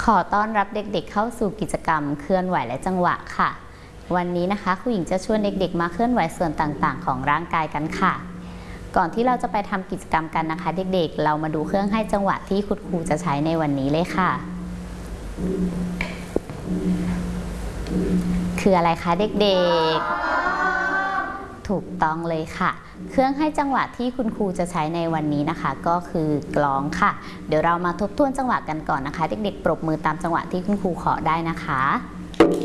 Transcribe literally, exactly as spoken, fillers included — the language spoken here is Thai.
ขอต้อนรับเด็กๆเข้าสู่กิจกรรมเคลื่อนไหวและจังหวะค่ะวันนี้นะคะครูหญิงจะชวนเด็กๆมาเคลื่อนไหวส่วนต่างๆของร่างกายกันค่ะก่อนที่เราจะไปทำกิจกรรมกันนะคะเด็กๆเรามาดูเครื่องให้จังหวะที่คุณครูจะใช้ในวันนี้เลยค่ะคืออะไรคะเด็กๆถูกต้องเลยค่ะเครื่องให้จังหวะที่คุณครูจะใช้ในวันนี้นะคะก็คือกลองค่ะเดี๋ยวเรามาทบทวนจังหวะกันก่อนนะคะเด็กๆปรบมือตามจังหวะที่คุณครูขอได้นะคะ